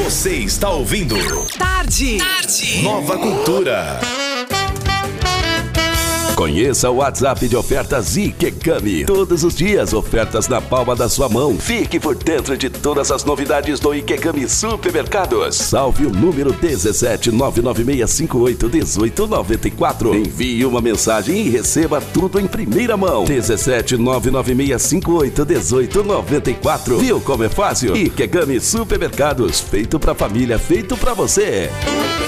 Você está ouvindo Tarde. Nova Cultura. Conheça o WhatsApp de ofertas Ikegami. Todos os dias, ofertas na palma da sua mão. Fique por dentro de todas as novidades do Ikegami Supermercados. Salve o número 17996581894. Envie uma mensagem e receba tudo em primeira mão. 17996581894. Viu como é fácil? Ikegami Supermercados. Feito pra família, feito pra você.